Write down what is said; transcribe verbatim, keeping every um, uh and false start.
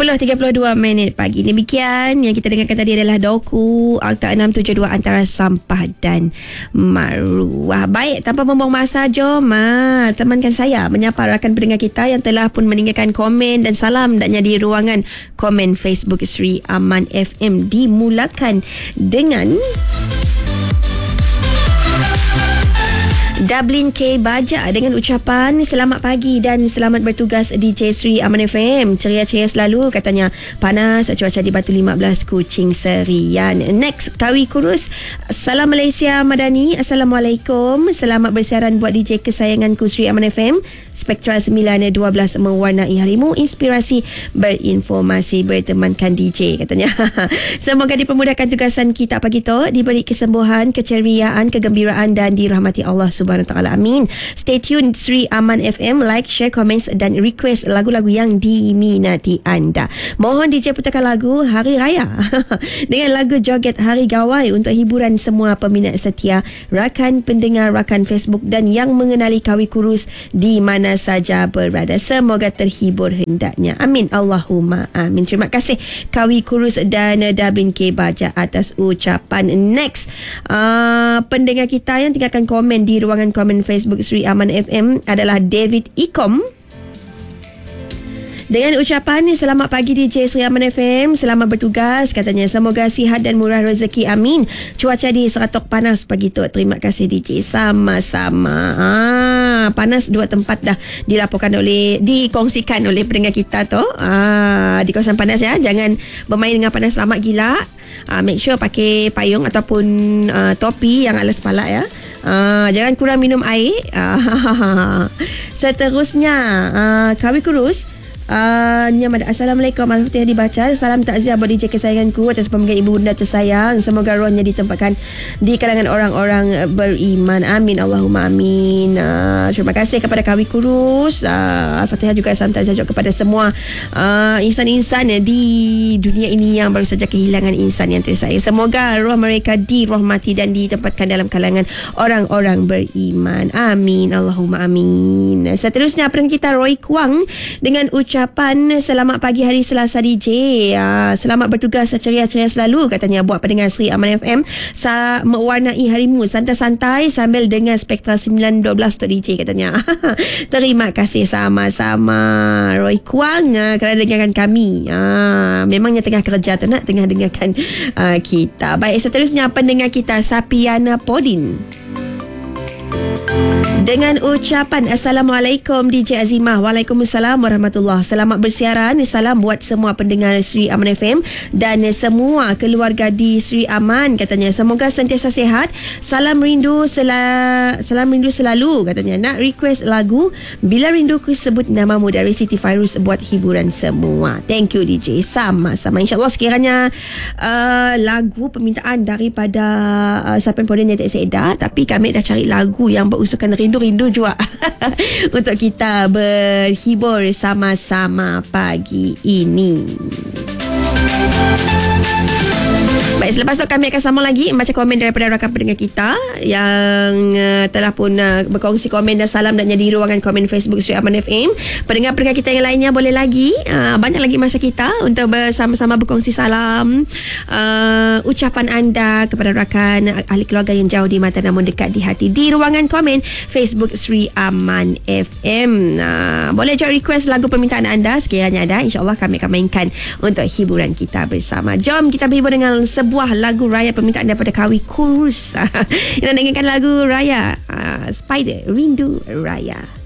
sepuluh tiga puluh dua minit pagi. Demikian yang kita dengarkan tadi adalah Doku Akta enam tujuh dua antara Sampah dan Maruah. Baik, tanpa membuang masa, jom ah, temankan saya menyapa rakan pendengar kita yang telah pun meninggalkan komen dan salam dan di ruangan komen Facebook Sri Aman F M. Dimulakan dengan Dublin K Baja dengan ucapan selamat pagi dan selamat bertugas D J Sri Aman F M. Ceria-ceria selalu katanya. Panas cuaca di Batu lima belas Kuching Serian. Next, Kawi Kurus. Salam Malaysia Madani. Assalamualaikum. Selamat bersiaran buat D J kesayanganku Sri Aman F M. Spektra sembilan dua belas mewarnai harimu, inspirasi berinformasi bertemankan D J katanya. Semoga dipermudahkan tugasan kita pagi tu, diberi kesembuhan, keceriaan, kegembiraan dan dirahmati Allah Subhanahu Wa Taala. Amin. Stay tune Sri Aman F M, like, share, comments dan request lagu-lagu yang diminati anda. Mohon D J putarkan lagu Hari Raya dengan lagu joget Hari Gawai untuk hiburan semua peminat setia, rakan pendengar, rakan Facebook dan yang mengenali Kawi Kurus di mana saja berada. Semoga terhibur hendaknya. Amin. Allahumma amin. Terima kasih Kawi Kurus dan Dublin K Baja atas ucapan. Next, uh, pendengar kita yang tinggalkan komen di ruangan komen Facebook Sri Aman F M adalah David Ikom dengan ucapan selamat pagi D J Sri Aman F M, selamat bertugas katanya. Semoga sihat dan murah rezeki, amin. Cuaca di Seratok panas pagi tu. Terima kasih D J. Sama-sama. Ah, panas dua tempat dah dilaporkan oleh, dikongsikan oleh pendengar kita tu. Ah, di kawasan panas ya, jangan bermain dengan panas selamat gila. Ah, make sure pakai payung ataupun uh, topi yang alas kepala ya. Uh, jangan kurang minum air. Uh, seterusnya uh, Kawi Kurus. Uh, Assalamualaikum. Al-Fatihah dibaca. Salam takziah buat D J kesayanganku atas pemanggilan ibu bunda tersayang. Semoga rohnya ditempatkan di kalangan orang-orang beriman. Amin. Allahumma amin. Uh, terima kasih kepada Kawi Kurus. uh, Al-Fatihah juga salam takziah juga kepada semua uh, insan-insan di dunia ini yang baru saja kehilangan insan yang tersayang. Semoga roh mereka dirahmati dan ditempatkan dalam kalangan orang-orang beriman. Amin. Allahumma amin. Seterusnya peran kita Roy Kwang dengan ucapan ucapan selamat pagi hari Selasa D J. Uh, selamat bertugas ceria-ceria selalu katanya buat pendengar Sri Aman F M. Sa mewarnai harimu santai-santai sambil dengar Spektra sembilan dua belas tu D J katanya. Terima kasih sama-sama Roy Kwang uh, kerana dengarkan kami. Uh, memangnya tengah kerja tu nak tengah dengarkan uh, kita. Baik, seterusnya pendengar kita Sapiana Podin dengan ucapan Assalamualaikum D J Azimah. Waalaikumsalam warahmatullahi. Selamat bersiaran. Salam buat semua pendengar Sri Aman F M dan semua keluarga di Sri Aman katanya. Semoga sentiasa sihat. Salam rindu sel- Salam rindu selalu katanya. Nak request lagu Bila Rinduku Sebut Namamu dari Siti Fairuz buat hiburan semua. Thank you D J. Sama-sama. InsyaAllah sekiranya uh, lagu permintaan daripada uh, Sapian Podin yang tak sedar, tapi kami dah cari lagu yang berusulkan rindu-rindu juga untuk kita berhibur sama-sama pagi ini. Baik, selepas itu kami akan sambung lagi baca komen daripada rakan pendengar kita yang uh, telah pun uh, berkongsi komen dan salam dan di ruangan komen Facebook Sri Aman F M. Pendengar-pendengar kita yang lainnya boleh lagi uh, banyak lagi masa kita untuk bersama-sama berkongsi salam, uh, ucapan anda kepada rakan ahli keluarga yang jauh di mata namun dekat di hati di ruangan komen Facebook Sri Aman F M. Uh, boleh juga request lagu permintaan anda sekiranya ada. InsyaAllah kami akan mainkan untuk hiburan kita bersama. Jom kita berhibur dengan sebuah lagu raya permintaan daripada Kawi Kurus. Kita dengarkan lagu raya uh, Spider Rindu Raya.